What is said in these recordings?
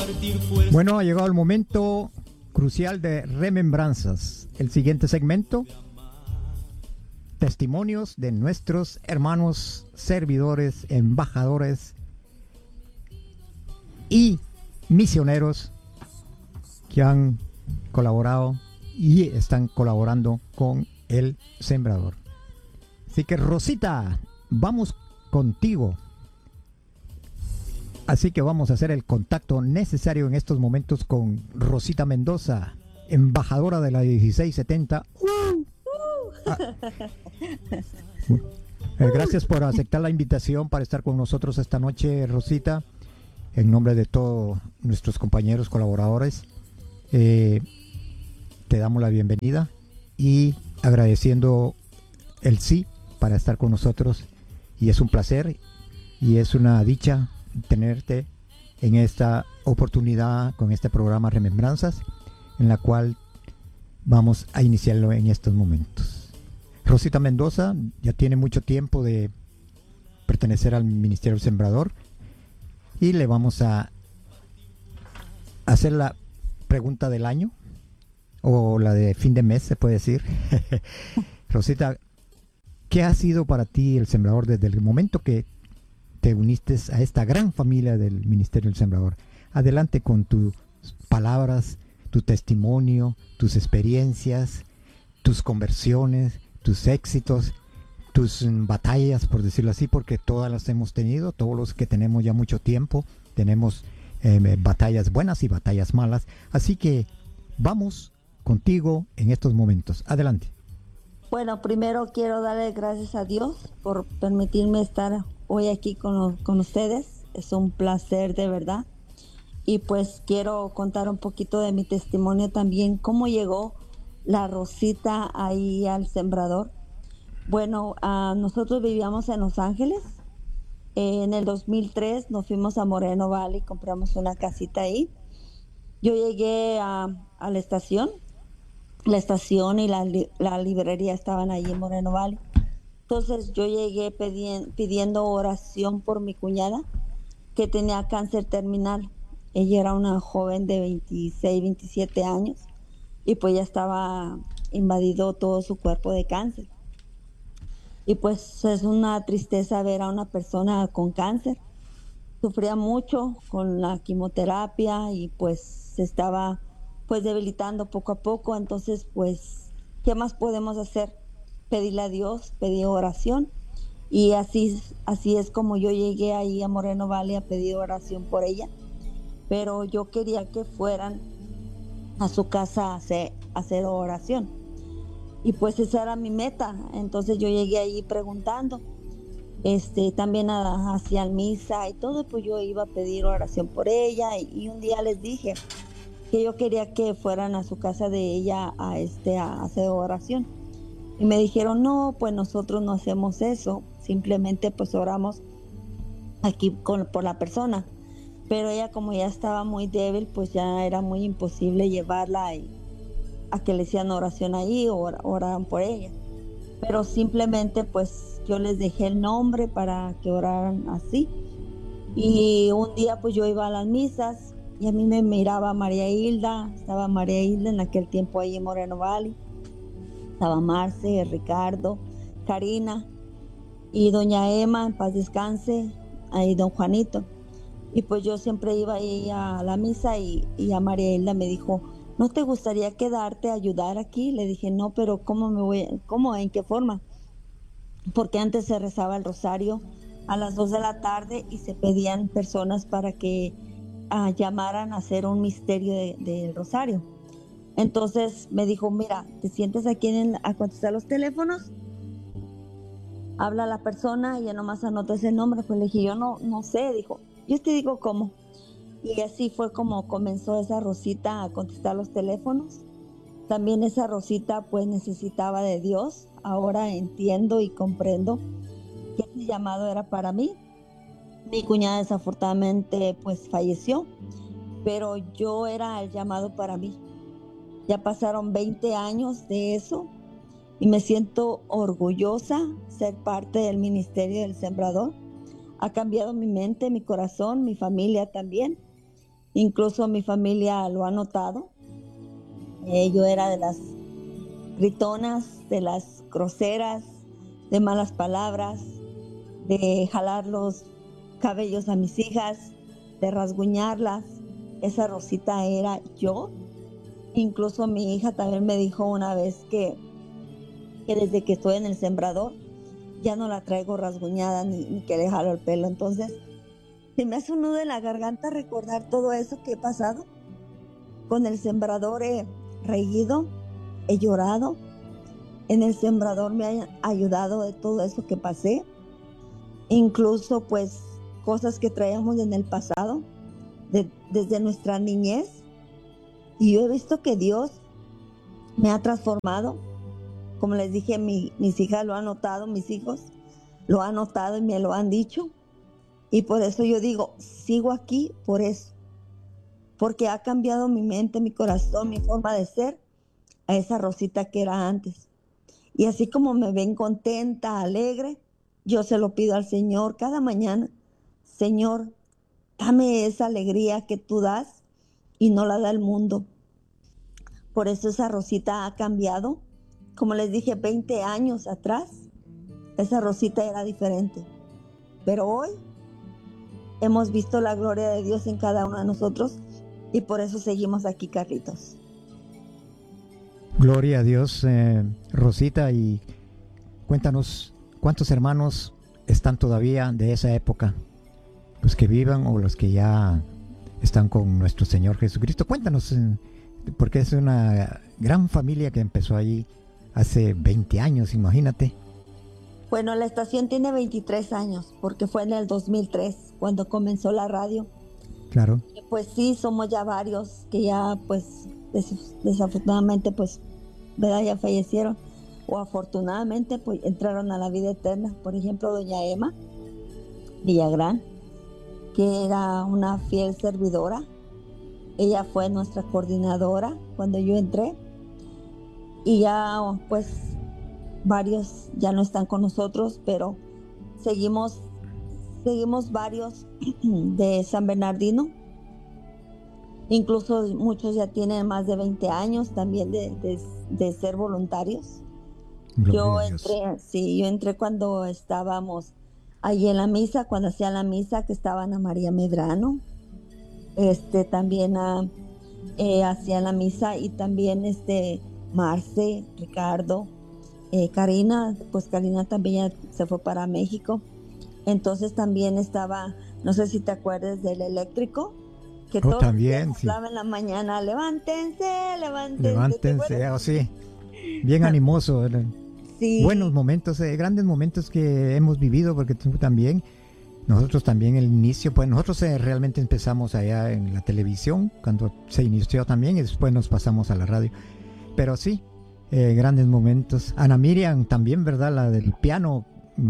Bueno, ha llegado el momento crucial de remembranzas. El siguiente segmento, testimonios de nuestros hermanos servidores, embajadores y misioneros que han colaborado y están colaborando con el Sembrador. Así que, Rosita, vamos contigo. Así que vamos a hacer el contacto necesario en estos momentos con Rosita Mendoza, embajadora de la 1670. Gracias por aceptar la invitación para estar con nosotros esta noche, Rosita. En nombre de todos nuestros compañeros colaboradores, te damos la bienvenida y agradeciendo el sí para estar con nosotros. Y es un placer y es una dicha tenerte en esta oportunidad con este programa Remembranzas, en la cual vamos a iniciarlo en estos momentos. Rosita Mendoza ya tiene mucho tiempo de pertenecer al Ministerio del Sembrador y le vamos a hacer la pregunta del año o la de fin de mes, se puede decir. Rosita, ¿qué ha sido para ti el Sembrador desde el momento que te uniste a esta gran familia del Ministerio del Sembrador? Adelante con tus palabras, tu testimonio, tus experiencias, tus conversiones, tus éxitos, tus batallas, por decirlo así, porque todas las hemos tenido, todos los que tenemos ya mucho tiempo, tenemos batallas buenas y batallas malas. Así que vamos contigo en estos momentos. Adelante. Bueno, primero quiero darle gracias a Dios por permitirme estar hoy aquí con ustedes. Es un placer de verdad. Y pues quiero contar un poquito de mi testimonio también, cómo llegó la Rosita ahí al Sembrador. Bueno, nosotros vivíamos en Los Ángeles. En el 2003 nos fuimos a Moreno Valley, compramos una casita ahí. Yo llegué a la estación. La estación y la librería estaban allí en Moreno Valley. Entonces yo llegué pidiendo oración por mi cuñada que tenía cáncer terminal. Ella era una joven de 26, 27 años y pues ya estaba invadido todo su cuerpo de cáncer. Y pues es una tristeza ver a una persona con cáncer. Sufría mucho con la quimioterapia y pues se estaba pues debilitando poco a poco. Entonces pues, ¿qué más podemos hacer? Pedirle a Dios, pedir oración. Y así es como yo llegué ahí a Moreno Valley a pedir oración por ella. Pero yo quería que fueran a su casa a hacer oración. Y pues esa era mi meta. Entonces yo llegué ahí preguntando. También hacían misa y todo, pues yo iba a pedir oración por ella y un día les dije que yo quería que fueran a su casa de ella a hacer oración. Y me dijeron, no, pues nosotros no hacemos eso, simplemente pues oramos aquí por la persona. Pero ella, como ya estaba muy débil, pues ya era muy imposible llevarla a que le hicieran oración ahí o oraran por ella. Pero simplemente pues yo les dejé el nombre para que oraran así. Y un día pues yo iba a las misas y a mí me miraba María Hilda, estaba María Hilda en aquel tiempo ahí en Moreno Valley, estaba Marce, Ricardo, Karina y doña Emma, en paz descanse, ahí don Juanito. Y pues yo siempre iba ahí a la misa y a María Hilda me dijo, ¿no te gustaría quedarte a ayudar aquí? Le dije, no, pero ¿cómo, en qué forma? Porque antes se rezaba el rosario a las 2 de la tarde y se pedían personas para que llamaran a hacer un misterio del rosario. Entonces me dijo, mira, te sientes aquí a contestar los teléfonos, habla a la persona y ya nomás anotas el nombre. Pues le dije, yo no sé, dijo, yo te digo cómo. Y así fue como comenzó esa Rosita a contestar los teléfonos. También esa Rosita pues necesitaba de Dios. Ahora entiendo y comprendo que ese llamado era para mí. Mi cuñada desafortunadamente pues falleció, pero yo era el llamado para mí. Ya pasaron 20 años de eso y me siento orgullosa ser parte del Ministerio del Sembrador. Ha cambiado mi mente, mi corazón, mi familia también. Incluso mi familia lo ha notado. Yo era de las gritonas, de las groseras, de malas palabras, de jalar los cabellos a mis hijas, de rasguñarlas. Esa Rosita era yo. Incluso mi hija también me dijo una vez que desde que estoy en el sembrador ya no la traigo rasguñada ni que le jalo el pelo. Entonces, se me hace un nudo en la garganta recordar todo eso que he pasado. Con el sembrador he reído, he llorado. En el sembrador me ha ayudado de todo eso que pasé. Incluso pues cosas que traíamos en el pasado, desde nuestra niñez. Y yo he visto que Dios me ha transformado. Como les dije, mis hijas lo han notado, mis hijos lo han notado y me lo han dicho. Y por eso yo digo, sigo aquí por eso. Porque ha cambiado mi mente, mi corazón, mi forma de ser a esa Rosita que era antes. Y así como me ven contenta, alegre, yo se lo pido al Señor cada mañana. Señor, dame esa alegría que tú das y no la da el mundo. Por eso esa Rosita ha cambiado. Como les dije, 20 años atrás, esa Rosita era diferente. Pero hoy hemos visto la gloria de Dios en cada uno de nosotros y por eso seguimos aquí, Carlitos. Gloria a Dios, Rosita, y cuéntanos cuántos hermanos están todavía de esa época, los que vivan o los que ya están con nuestro Señor Jesucristo. Cuéntanos, porque es una gran familia que empezó allí hace 20 años, imagínate. Bueno, la estación tiene 23 años, porque fue en el 2003 cuando comenzó la radio. Claro. Y pues sí, somos ya varios que ya pues desafortunadamente pues, ¿verdad? Ya fallecieron. O afortunadamente pues entraron a la vida eterna. Por ejemplo, doña Emma Villagrán, que era una fiel servidora. Ella fue nuestra coordinadora cuando yo entré. Y ya pues varios ya no están con nosotros, pero seguimos varios de San Bernardino. Incluso muchos ya tienen más de 20 años también de ser voluntarios. Yo entré cuando estábamos allí en la misa, cuando hacían la misa, que estaba Ana María Medrano. También hacían la misa, y también Marce, Ricardo, Karina, pues Karina también ya se fue para México. Entonces también estaba, no sé si te acuerdas del eléctrico, que todos también, sí. hablaban en la mañana, levántense. Levántense, sí, bien animoso. Sí. Buenos momentos, grandes momentos que hemos vivido, porque tú también, nosotros también el inicio, pues nosotros realmente empezamos allá en la televisión, cuando se inició también, y después nos pasamos a la radio. Pero sí, grandes momentos. Ana Miriam también, ¿verdad? La del piano.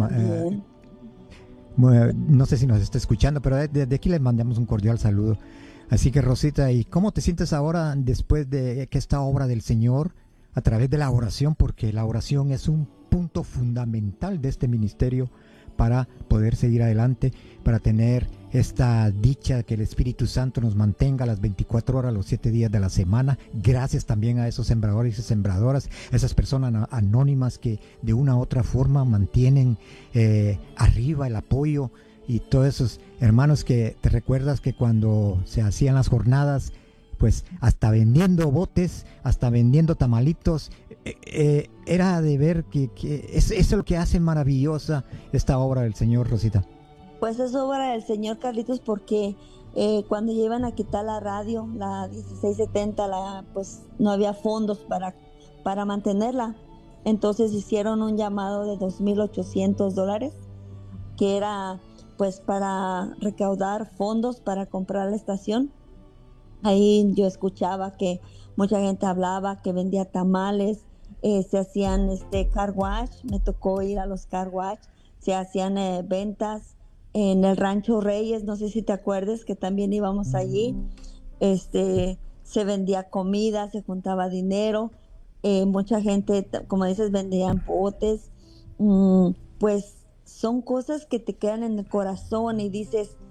No sé si nos está escuchando, pero desde aquí le mandamos un cordial saludo. Así que, Rosita, ¿y cómo te sientes ahora después de que esta obra del Señor, a través de la oración? Porque la oración es un punto fundamental de este ministerio para poder seguir adelante, para tener esta dicha que el Espíritu Santo nos mantenga las 24 horas, los 7 días de la semana. Gracias también a esos sembradores y sembradoras, a esas personas anónimas que de una u otra forma mantienen arriba el apoyo, y todos esos hermanos que te recuerdas que cuando se hacían las jornadas, pues hasta vendiendo botes, hasta vendiendo tamalitos, era de ver que eso es lo que hace maravillosa esta obra del Señor, Rosita. Pues es obra del Señor, Carlitos, porque cuando iban a quitar la radio, la 1670, pues no había fondos para mantenerla. Entonces hicieron un llamado de $2,800, que era pues para recaudar fondos para comprar la estación. Ahí yo escuchaba que mucha gente hablaba, que vendía tamales, se hacían car wash, me tocó ir a los car wash, se hacían ventas en el Rancho Reyes, no sé si te acuerdas que también íbamos allí. Se vendía comida, se juntaba dinero, mucha gente, como dices, vendían botes. Pues son cosas que te quedan en el corazón y dices,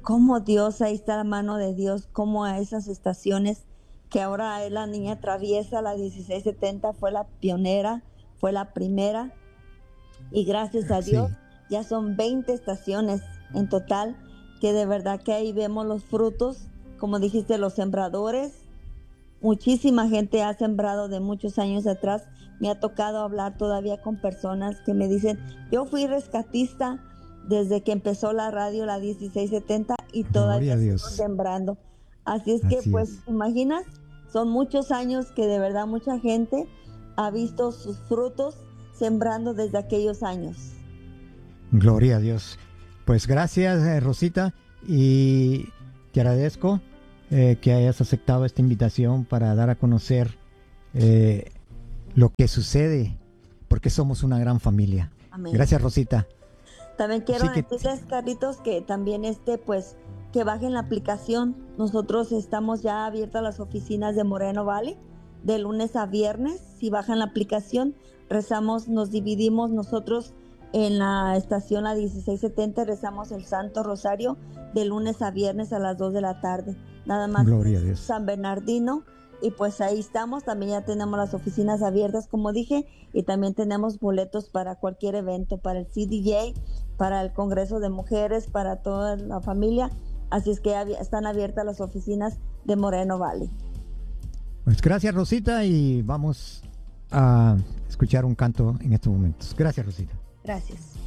cómo Dios, ahí está la mano de Dios, cómo a esas estaciones que ahora es la niña traviesa, la 1670 fue la pionera, fue la primera, y gracias a Dios Sí, ya son 20 estaciones en total, que de verdad que ahí vemos los frutos, como dijiste, los sembradores. Muchísima gente ha sembrado de muchos años atrás. Me ha tocado hablar todavía con personas que me dicen, yo fui rescatista desde que empezó la radio, la 1670, y gloria todavía a sigo Dios. sembrando. Así es que, Así pues, es. imaginas, son muchos años que de verdad mucha gente ha visto sus frutos sembrando desde aquellos años. Gloria a Dios. Pues gracias, Rosita, y te agradezco que hayas aceptado esta invitación para dar a conocer eh, lo que sucede, porque somos una gran familia. Amén. Gracias, Rosita. También quiero Así que decirles, Carlitos, que también pues, que bajen la aplicación. Nosotros estamos ya abiertas las oficinas de Moreno Valley de lunes a viernes. Si bajan la aplicación, rezamos, nos dividimos nosotros en la estación la 1670, rezamos el Santo Rosario de lunes a viernes a las 2 de la tarde. Nada más gloria a es Dios. San Bernardino. Y pues ahí estamos, también ya tenemos las oficinas abiertas, como dije, y también tenemos boletos para cualquier evento, para el CDJ, para el Congreso de Mujeres, para toda la familia. Así es que están abiertas las oficinas de Moreno Valley. Pues gracias, Rosita, y vamos a escuchar un canto en estos momentos. Gracias, Rosita. Gracias.